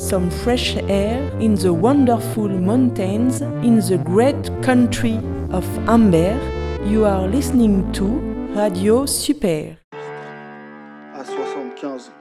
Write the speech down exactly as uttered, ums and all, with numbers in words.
some fresh air in the wonderful mountains in the great country of Amber. You are listening to Radio Super. À soixante-quinze.